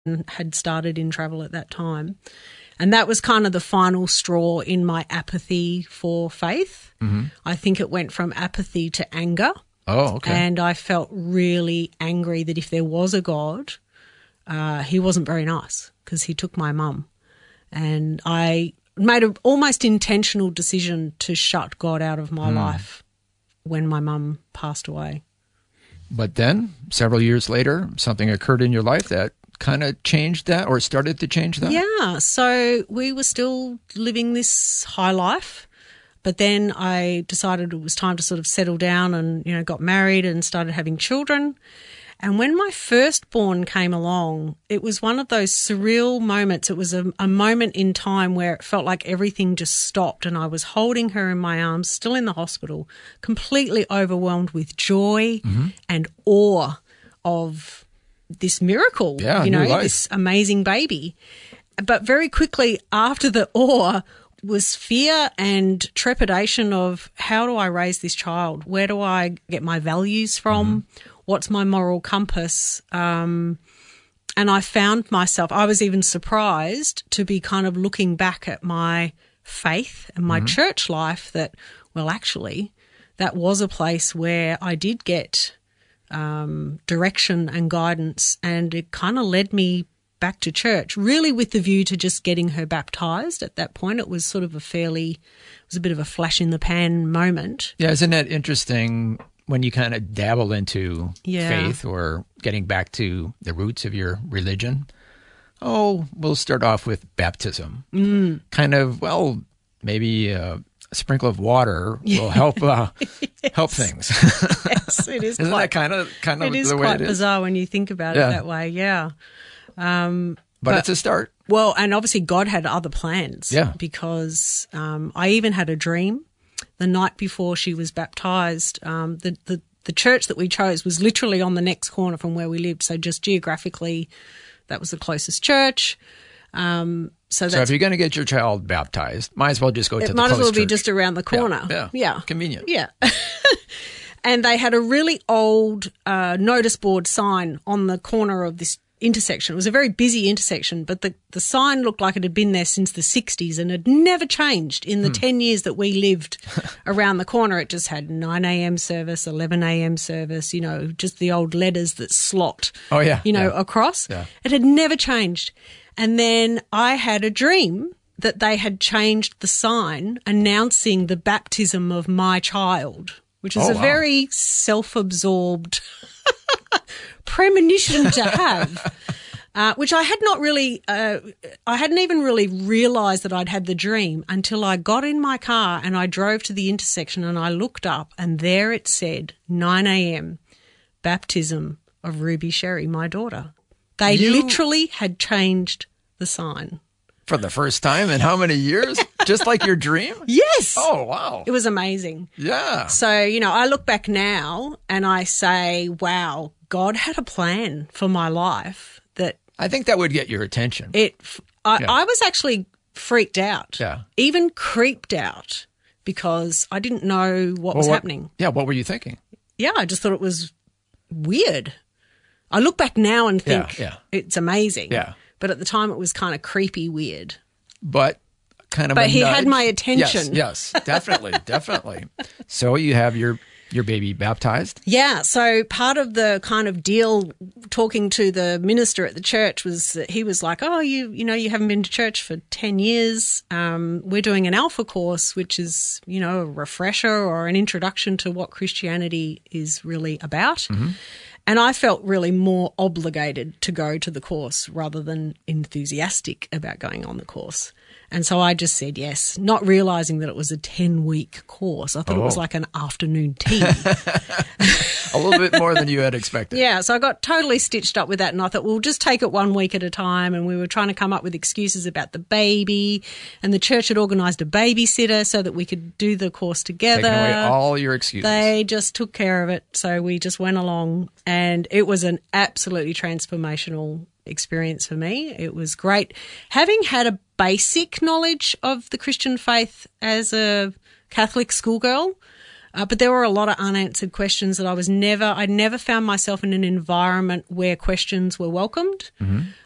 had started in travel at that time. And that was kind of the final straw in my apathy for faith. Mm-hmm. I think it went from apathy to anger. Oh, okay. And I felt really angry that if there was a God, he wasn't very nice because he took my mum. And I made an almost intentional decision to shut God out of my life when my mum passed away. But then, several years later, something occurred in your life that kind of changed that or started to change that? Yeah. So we were still living this high life, but then I decided it was time to sort of settle down and, got married and started having children. And when my firstborn came along, it was one of those surreal moments. It was a moment in time where it felt like everything just stopped, and I was holding her in my arms, still in the hospital, completely overwhelmed with joy and awe of this miracle, this amazing baby. But very quickly after the awe was fear and trepidation of, how do I raise this child? Where do I get my values from? What's my moral compass? And I found myself, I was even surprised to be kind of looking back at my faith and my church life that, well, actually, that was a place where I did get direction and guidance, and it kind of led me back to church, really with the view to just getting her baptised. At that point, it was sort of it was a bit of a flash in the pan moment. Yeah, isn't that interesting when you kind of dabble into faith or getting back to the roots of your religion? Oh, we'll start off with baptism. Kind of, well, maybe a sprinkle of water will help help things. Yes, it is. Isn't that kind of the way it is? It is quite bizarre when you think about it that way, but it's a start. Well, and obviously God had other plans. Yeah. Because I even had a dream the night before she was baptised. The church that we chose was literally on the next corner from where we lived, so just geographically that was the closest church. So if you're going to get your child baptized, might as well just go to the close church. It might as well be just around the corner. Yeah. Convenient. Yeah. And they had a really old notice board sign on the corner of this intersection. It was a very busy intersection, but the sign looked like it had been there since the 60s and had never changed in the 10 years that we lived around the corner. It just had 9 a.m. service, 11 a.m. service, just the old letters that slot, across. Yeah. It had never changed. And then I had a dream that they had changed the sign announcing the baptism of my child, which is very self-absorbed premonition to have, which I had not really, I hadn't even really realised that I'd had the dream until I got in my car and I drove to the intersection and I looked up and there it said 9 a.m. baptism of Ruby Sherry, my daughter. They literally had changed the sign. For the first time in how many years? Just like your dream? Yes. Oh, wow. It was amazing. Yeah. So, I look back now and I say, wow, God had a plan for my life that... I think that would get your attention. I was actually freaked out. Yeah. Even creeped out because I didn't know what was happening. Yeah, what were you thinking? Yeah, I just thought it was weird. I look back now and think it's amazing. Yeah. But at the time it was kind of creepy weird. But kind of But he nudge. had my attention. Yes, definitely, definitely. So you have your baby baptized? Yeah, so part of the kind of deal talking to the minister at the church was that he was like, oh, you haven't been to church for 10 years. We're doing an Alpha course, which is, a refresher or an introduction to what Christianity is really about. Mm-hmm. And I felt really more obligated to go to the course rather than enthusiastic about going on the course. And so I just said yes, not realising that it was a 10-week course. I thought it was like an afternoon tea. A little bit more than you had expected. Yeah, so I got totally stitched up with that and I thought, we'll just take it 1 week at a time. And we were trying to come up with excuses about the baby, and the church had organised a babysitter so that we could do the course together. Taking away all your excuses. They just took care of it. So we just went along and it was an absolutely transformational experience for me. It was great. Having had a basic knowledge of the Christian faith as a Catholic schoolgirl, but there were a lot of unanswered questions that I'd never found myself in an environment where questions were welcomed. Mm-hmm.